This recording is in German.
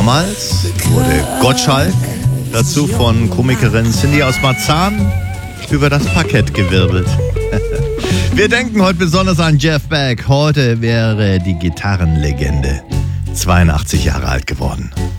Damals wurde Gottschalk, dazu von Komikerin Cindy aus Marzahn, über das Parkett gewirbelt. Wir denken heute besonders an Jeff Beck. Heute wäre die Gitarrenlegende 82 Jahre alt geworden.